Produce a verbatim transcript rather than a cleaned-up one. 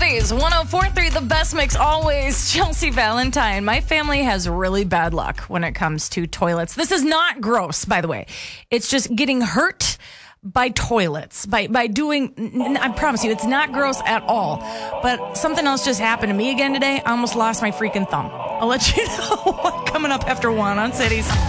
Cities, one oh four point three, the best mix always. Chelsea Valentine. My family has really bad luck when it comes to toilets. This is not gross, by the way. It's just getting hurt by toilets, by by doing, I promise you, it's not gross at all. But something else just happened to me again today. I almost lost my freaking thumb. I'll let you know what coming up after one on Cities.